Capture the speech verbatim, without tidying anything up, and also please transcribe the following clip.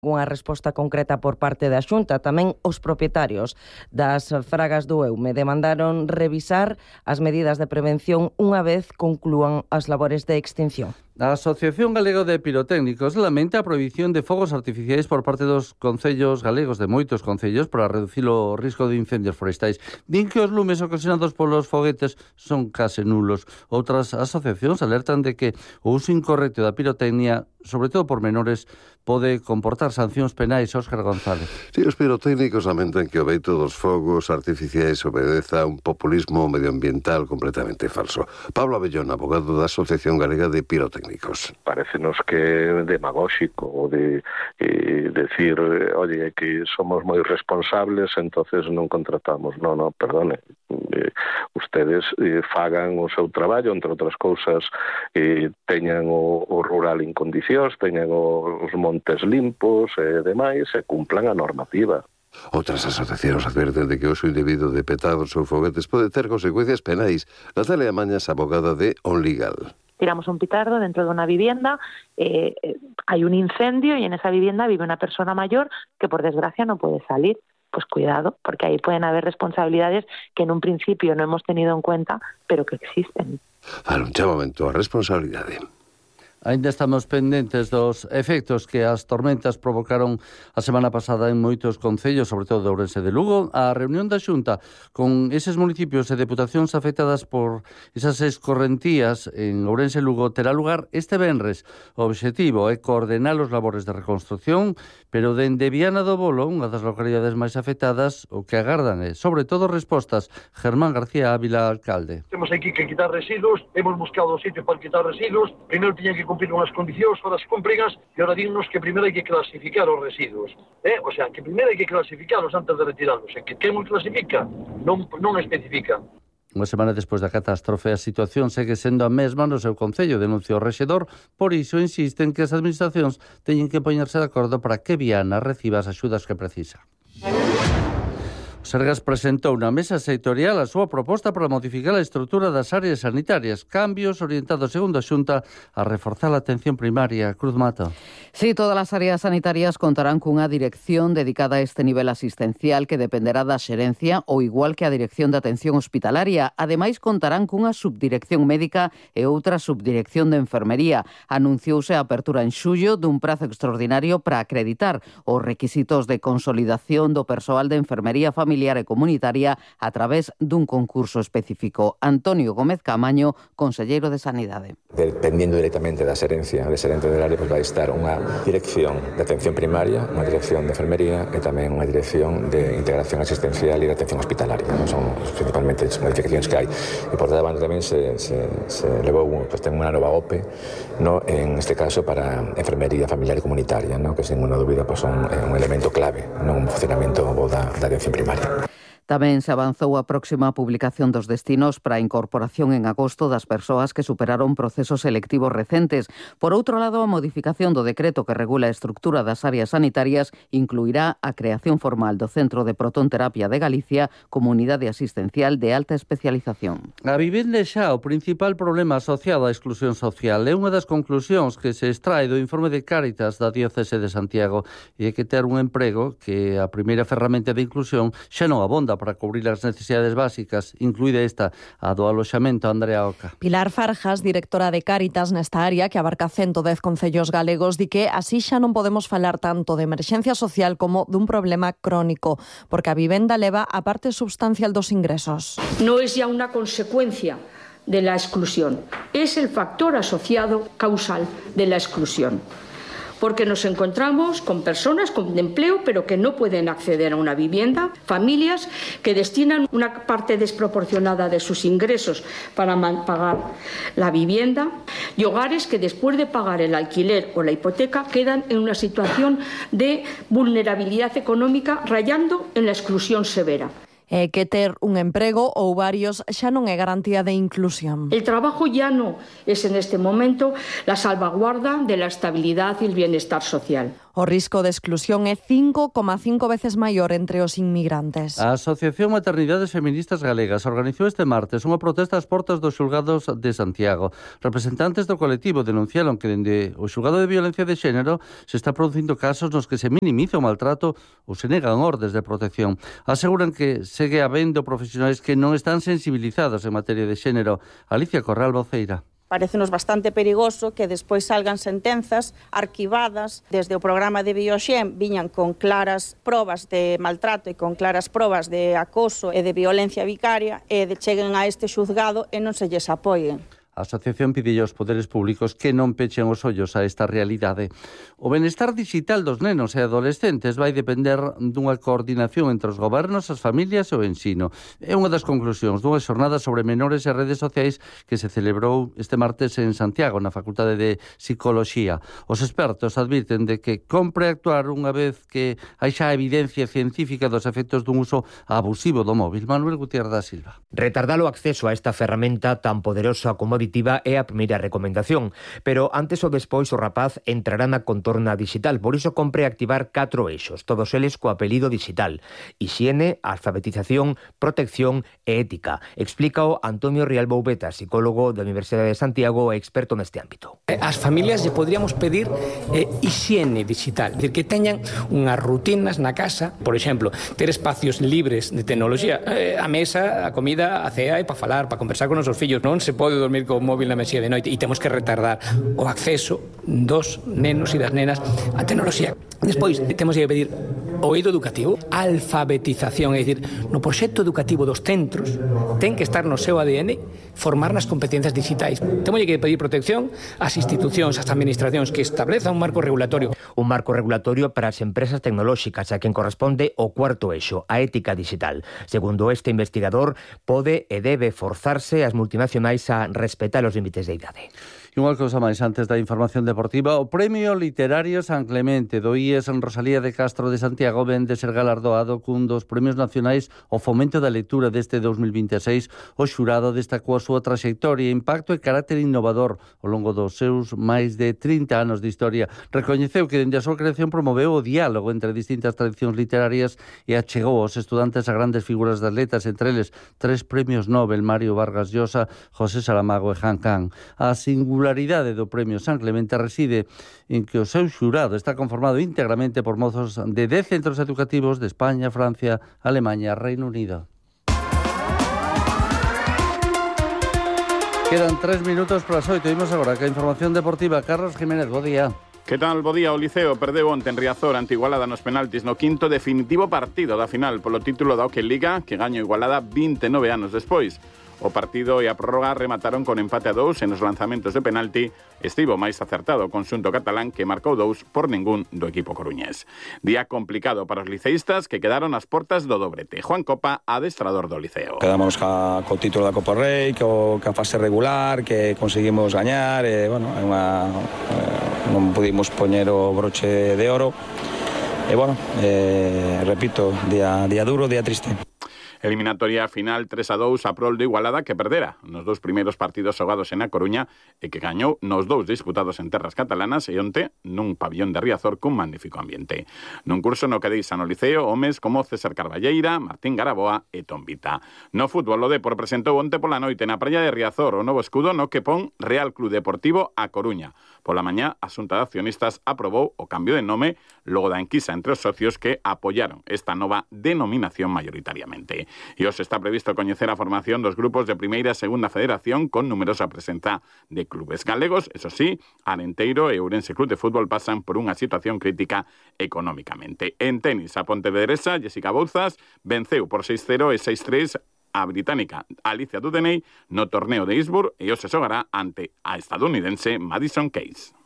unha resposta concreta por parte da Xunta. Tamén os propietarios das fragas do Eume demandaron revisar as medidas de prevención unha vez conclúan as labores de extinción. A Asociación Galega de Pirotécnicos lamenta a prohibición de fogos artificiais por parte dos concellos galegos, de moitos concellos, para reducir o risco de incendios forestais. Din que os lumes ocasionados polos foguetes son case nulos. Outras asociacións alertan de que o uso incorrecto da pirotecnia, sobre todo por menores, pode comportar sancións penais. Óscar González. Sí, os pirotécnicos lamentan que o veito dos fogos artificiais obedeza a un populismo medioambiental completamente falso. Pablo Abellón, abogado da Asociación Galega de Pirotécnicos. Parécenos que é demagóxico o de eh, decir, eh, oye, que somos moi responsables, entonces non contratamos. Non, non, perdone. Eh, ustedes eh, fagan o seu traballo, entre outras cousas, eh, teñan o, o rural en condicións, teñan o, os montes limpos e demais, e cumplan a normativa. Outras asociacións adverten de que o uso indebido de petados ou foguetes pode ter consecuencias penais. Natalia Mañas, abogada de OnLegal. Tiramos un petardo dentro de una vivienda, eh, eh, hay un incendio y en esa vivienda vive una persona mayor que por desgracia no puede salir. Pues cuidado, porque ahí pueden haber responsabilidades que en un principio no hemos tenido en cuenta, pero que existen. Vale, un chamamento a responsabilidade. Ainda estamos pendentes dos efectos que as tormentas provocaron a semana pasada en moitos concellos, sobre todo de Ourense de Lugo. A reunión da Xunta con eses municipios e deputacións afectadas por esas escorrentías en Ourense e Lugo terá lugar este venres. O obxectivo é coordenar os labores de reconstrucción, pero dende Viana do Bolo, unha das localidades máis afectadas, o que agardan é, sobre todo, respostas. Germán García Ávila, alcalde. Temos aquí que quitar residuos, hemos buscado o sitio para quitar residuos, primeiro tiñan que cumplir unhas condicións para as cómprigas e ahora dinnos que primeiro hai que clasificar os residuos. Eh? O sea, que primeiro hai que clasificarlos antes de retirarlos. E que quen os clasifica non, non especifica. Unha semana despois da catástrofe, a situación segue sendo a mesma no seu concello, denuncia o rexedor. Por iso insisten que as administracións teñen que poñerse de acordo para que Viana reciba as axudas que precisa. O Sergas presentou na mesa sectorial a súa proposta para modificar a estrutura das áreas sanitarias, cambios orientados, segundo a Xunta, a reforzar a atención primaria. Cruz Mata. Sí, todas as áreas sanitarias contarán cunha dirección dedicada a este nivel asistencial que dependerá da xerencia ou igual que a dirección de atención hospitalaria. Ademais, contarán cunha subdirección médica e outra subdirección de enfermería. Anunciouse a apertura en xullo dun prazo extraordinario para acreditar os requisitos de consolidación do persoal de enfermería familiar familiar e comunitaria a través dun concurso específico. Antonio Gómez Camaño, conselleiro de Sanidade. Dependiendo directamente da xerencia, de xerente del área, pues vai estar unha dirección de atención primaria, unha dirección de enfermería e tamén unha dirección de integración asistencial e de atención hospitalaria. Non son principalmente as modificacións que hai. E por tanto tamén se, se, se levou, pues, ten unha nova O P E, no, en este caso para enfermería familiar e comunitaria, no, que sen unha dúbida pues, son eh, un elemento clave no funcionamento da, da atención primaria. Tamén se avanzou a próxima publicación dos destinos para a incorporación en agosto das persoas que superaron procesos selectivos recentes. Por outro lado, a modificación do decreto que regula a estrutura das áreas sanitarias incluirá a creación formal do Centro de Protonterapia de Galicia como unidade asistencial de alta especialización. A vivenda é xa o principal problema asociado á exclusión social. É unha das conclusións que se extrae do informe de Cáritas da Diocese de Santiago e é que ter un emprego, que a primeira ferramenta de inclusión, xa non abonda para cubrir as necesidades básicas, incluída esta, a do aloxamento. Andrea Oca. Pilar Farjas, directora de Cáritas nesta área, que abarca ciento dez concellos galegos, di que así xa non podemos falar tanto de emerxencia social como dun problema crónico, porque a vivenda leva a parte substancial dos ingresos. No es ya una consecuencia de la exclusión, es el factor asociado causal de la exclusión. Porque nos encontramos con personas con empleo pero que no pueden acceder a una vivienda, familias que destinan una parte desproporcionada de sus ingresos para pagar la vivienda y hogares que después de pagar el alquiler o la hipoteca quedan en una situación de vulnerabilidad económica rayando en la exclusión severa. É que ter un emprego ou varios xa non é garantía de inclusión. El trabajo ya no es en este momento la salvaguarda de la estabilidad y el bienestar social. O risco de exclusión é cinco coma cinco veces maior entre os inmigrantes. A Asociación Maternidades Feministas Galegas organizou este martes unha protesta ás portas dos xulgados de Santiago. Representantes do colectivo denunciaron que dende o xulgado de violencia de xénero se está producindo casos nos que se minimiza o maltrato ou se negan ordes de protección. Aseguran que segue habendo profesionais que non están sensibilizados en materia de xénero. Alicia Corral, voceira. Parécenos bastante perigoso que despois salgan sentenzas arquivadas desde o programa de Bioxen, viñan con claras probas de maltrato e con claras probas de acoso e de violencia vicaria e de cheguen a este xuzgado e non se lles apoien. A asociación pide aos poderes públicos que non pechen os ollos a esta realidade. O benestar digital dos nenos e adolescentes vai depender dunha coordinación entre os gobernos, as familias e o ensino. É unha das conclusións dunha xornada sobre menores e redes sociais que se celebrou este martes en Santiago, na Facultade de Psicoloxía. Os expertos advirten de que compre actuar unha vez que hai xa evidencia científica dos efectos dun uso abusivo do móvil. Manuel Gutiérrez da Silva. Retardar o acceso a esta ferramenta tan poderosa como auditiva é a primeira recomendación, pero antes ou despois o rapaz entrará na contorna digital, por iso compre activar catro eixos, todos eles co apelido digital: hixiene, alfabetización, protección e ética. Explícao Antonio Rial Boubeta, psicólogo da Universidade de Santiago e experto neste ámbito. As familias lle podríamos pedir eh, hixiene digital, decir, que teñan unhas rutinas na casa, por exemplo, ter espacios libres de tecnoloxía, eh, a mesa, a comida, a cea e para falar, para conversar con os nosos fillos. Non se pode dormir co móvil na mesía de noite e temos que retardar o acceso dos nenos e das nenas á tecnoloxía. Despois, temos que pedir o eido educativo, a alfabetización, é dicir, no proxecto educativo dos centros ten que estar no seu A D N formar nas competencias digitais. Temos que pedir protección ás institucións, ás administracións que establezan un marco regulatorio. Un marco regulatorio para as empresas tecnolóxicas a quen corresponde o cuarto eixo, a ética digital. Segundo este investigador, pode e debe forzarse as multinacionais a respetar os límites de idade. E unha cousa máis antes da información deportiva, o Premio Literario San Clemente do I E S en Rosalía de Castro de Santiago ven de ser galardoado cun dos premios nacionais ao fomento da lectura deste dos mil vinte e seis. O xurado destacou a súa traxectoria, impacto e carácter innovador ao longo dos seus máis de trinta anos de historia. Recoñeceu que dende a súa creación promoveu o diálogo entre distintas tradicións literarias e achegou aos estudantes a grandes figuras das letras, entre eles tres premios Nobel, Mario Vargas Llosa, José Saramago e Han Kang. A singularidade do Premio San Clemente reside en que o seu xurado está conformado íntegramente por mozos de dez centros educativos de España, Francia, Alemania, Reino Unido. Quedan tres minutos para as oito. Imos agora que a información deportiva. Carlos Jiménez, bo día. Que tal, bo día? O Liceo perdeu onte en Riazor ante Igualada nos penaltis no quinto definitivo partido da final polo título da Hockey Liga, que gaño Igualada vinte e nove anos despois. O partido e a prórroga remataron con empate a dous e nos lanzamentos de penalti estivo máis acertado o conxunto catalán, que marcou dous por ningún do equipo coruñés. Día complicado para os liceístas, que quedaron ás portas do dobrete. Juan Copa, adestrador do Liceo. Quedamos ca, co título da Copa Rei, co, ca fase regular, que conseguimos gañar, e, bueno, é unha, eh, non pudimos poñer o broche de oro. E, bueno, eh, repito, día, día duro, día triste. Eliminatoria final tres a dous a prol de Igualada, que perdera nos dous primeiros partidos xogados en A Coruña e que gañou nos dous disputados en terras catalanas e onte nun pabillón de Riazor cun magnífico ambiente. Nun curso no que deixan no Liceo homes como César Carballeira, Martín Garaboa e Tom Vita. No fútbol, o Depor presentou onte pola noite na praia de Riazor o novo escudo no que pon Real Club Deportivo A Coruña. Pola mañá, a Xunta de Accionistas aprobou o cambio de nome logo da enquisa entre os socios que apoyaron esta nova denominación mayoritariamente. E hoxe está previsto coñecer a formación dos grupos de primeira e segunda federación con numerosa presenza de clubes galegos. Eso sí, Arenteiro e Ourense Club de Fútbol pasan por unha situación crítica económicamente. En tenis, a pontevedresa Jessica Bouzas venceu por seis cero e seis tres a británica Alicia Dudeney no torneo de Eastbourne e hoxe xogará ante a estadounidense Madison Keys.